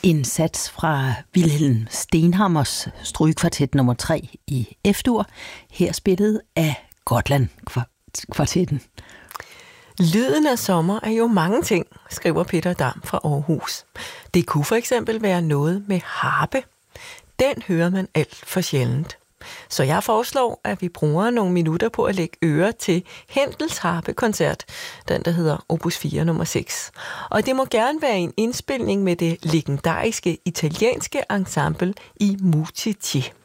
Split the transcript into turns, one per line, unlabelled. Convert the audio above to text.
En sats fra Wilhelm Stenhammers strygekvartet nummer 3 i F-dur, her spillet af Gotland-kvartetten.
Lyden af sommer er jo mange ting, skriver Peter Dam fra Aarhus. Det kunne for eksempel være noget med harpe. Den hører man alt for sjældent. Så jeg foreslår, at vi bruger nogle minutter på at lægge øre til Händels harpekoncert, den der hedder Opus 4 nummer 6. Og det må gerne være en indspilning med det legendariske italienske ensemble i Mutici.